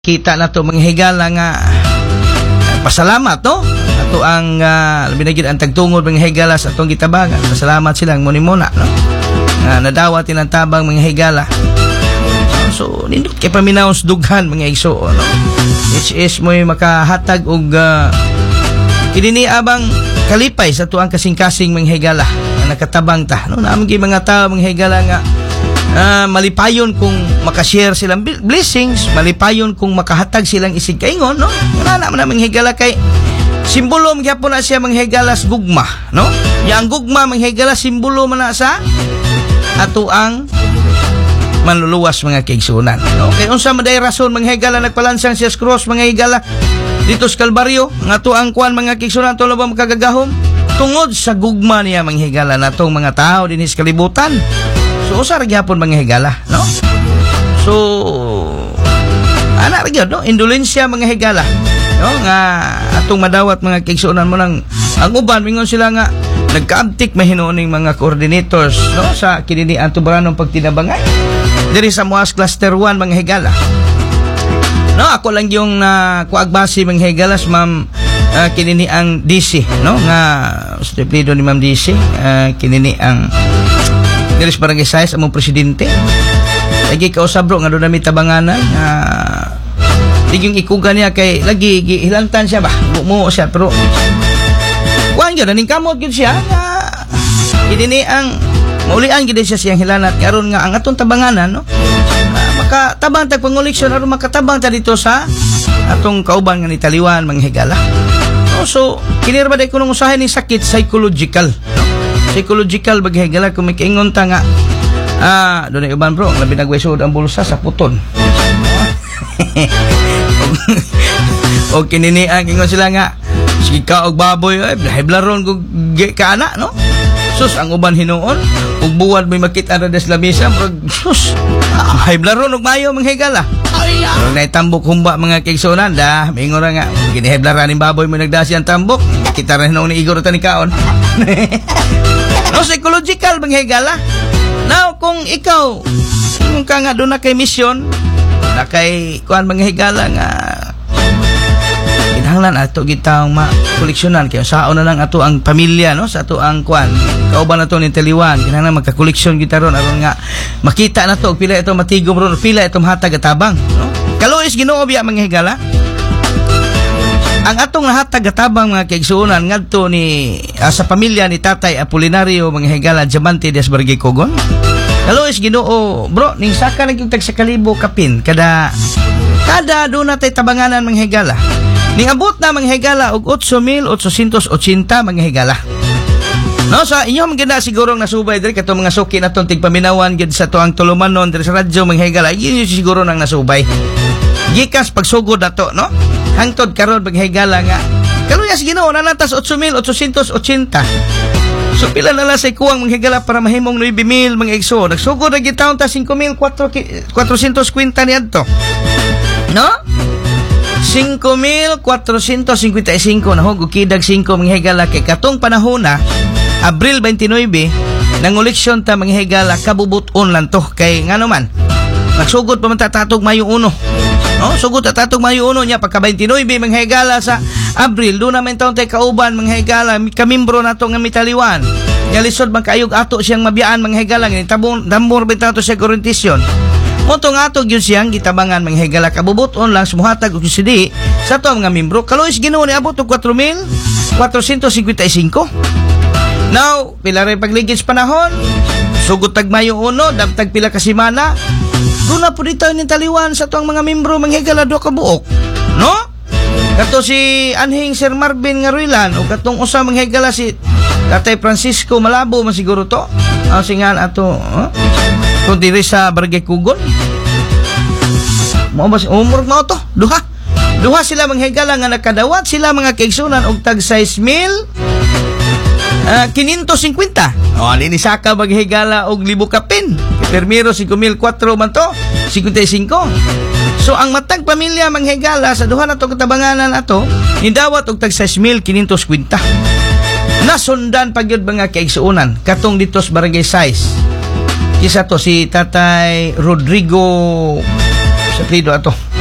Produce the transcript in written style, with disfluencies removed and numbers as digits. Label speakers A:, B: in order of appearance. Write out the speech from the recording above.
A: kita na to mga higala nga pasalamat no ato ang labi na gid ang tagtungod mga higala sa atong gitabangan. Pasalamat silang muna no nga nadawat ang tabang mga higala. So nindot kay paminaos dughan mga igsoon no, which is mo'y makahatag og kinini abang kalipay sa tuang kasing-kasing mga higala na nakatabang ta no. Naamang mga tao mga higala nga malipayon kung makashare silang blessings, malipayon kung makahatag silang isig kaingon no. Wala naman mga higala kay simbolo magyapon na siya mga higalas gugma no. Yang gugma mga higala simbolo man na sa ato ang manluluwas mga kaigsunan no. Kay unsa man day rason mga higala nagpalansang siya cross mga higala dito sa Kalbaryo nga ato ang kuan mga kaigsunan to labang makagagahom tungod sa gugma niya mga higala natong mga tao dinhi sa kalibutan. So usa ra gyapon mga higala no. So ana ra gyud no indulensya mga higala no nga atong madawat mga kaigsunan mo nang ang uban mingon sila nga nagkaabtik mahinuoning mga coordinators no sa kinini ang tubaranong pagtinabangay diri sa Moas Cluster 1 mga higala. No ako lang yung kuagbasi mga higalas ma'am kinini ang DC no nga steplido ni ma'am DC kinini ang diri sa barangay size among presidente. Lagi kausab bro nga do nami tabanganan diging ikuga niya kay lagi hilantan siya ba mo siya pero kuan gyud ning kamot gyud siya nga kinini ang maulian gyud siya siyang hilanat karon nga ang atong tabanganan no makatabang tag pangoleksyon aron makatabang ta dito sa atong kauban nga ni Taliwan mga higala. So kinirba day kunong usahay ni sakit psychological no? Psychological bagay higala kung may kaingon ta nga doon ay uban bro labi nagwaysod ang bulsa sa puton o kinini ang ingon sila nga sige ka og baboy heblaron kung kaana no. Sus ang uban hinuon ug buwad may makita na des lamisa sus heblaron og mayo mga higala. Pero naitambok humba mga kaigsunan dah mingon nga giniheblaran ning baboy mo nagdasi ang tambok kita ra hinuon ni igor ta ni kaon. No psychological mga higala. Now kung ikaw kung ka nga doon na kay mission na kay kuan mga higala nga kinahanglan ato gitang makoleksyonan kay saon na lang ato ang pamilya no sa ato ang kuan kauban nato ni Taliwan kinahanglan magka-koleksyon kita ron aron nga makita na to pila ito matigom ron pila ito hatag atabang no. Kaluis Ginoo biya mga higala ang atong nahatag atabang mga kaigsuonan ngadto ni sa pamilya ni Tatay Apolinario mga higala Diamante des Bargay-Cogon. Kaluis Ginoo bro ning saka nag tag sa kalibo kapin kada do na tay tabanganan mga higala ning abot na mga higala og 8,880 mga higala no. Sa inyo maganda siguro nasubay diri kato mga suki naton tigpaminawan gid sa tuang tulumanon diri sa radyo mga higala inyo siguro nang nasubay gikas pagsugod nato no hangtod karon mga higala nga kaluyas Ginoo nanatas 8,880. So pila na lang sa ikuwang mga higala para mahimong 9,000 mga igso nagsugod na gitaon ta 5,450 niadto no 5,455 na hug kidag 5 mga higala kay katong panahon na Abril 29 nang eleksyon ta mga higala kabubuton lang to kay ngano man nagsugod pa man tatog Mayo 1 no sugod tatog Mayo 1 nya pagka 29 mga higala sa Abril do naman taon tay kauban mga higala kamimbro nato nga Taliwan nya lisod man kaayog ato siyang mabiyaan mga higala ni dambor bitato siya orientasyon moto nga ato gyud siyang gitabangan mga higala kabubuton lang sumuhatag og CD sa to mga membro. Kaluis Ginoo ni abot og 4,455. Now pila ray pagligid panahon sugod tag Mayo 1 dabtag pila ka semana do na pud ditaw ni Taliwan sa tuang mga membro mga higala do ka buok no. Kato si anhing Sir Marvin Ngaruilan o katong usa mga higala si Tatay Francisco Malabo man siguro to ang singan ato kung diri sa Bargay-Cogon mo ba umur mo to duha sila mga higala nga nakadawat sila mga kaigsunan og tag 6,550 alini saka mga higala og libo kapin permiro 5,004 man to 55. So ang matag pamilya mga higala sa duha na to katabanganan ato nidawat og tag 6,550 nasundan pagyud mga kaigsuonan katong dito sa barangay size isa to si Tatay Rodrigo sa prido ato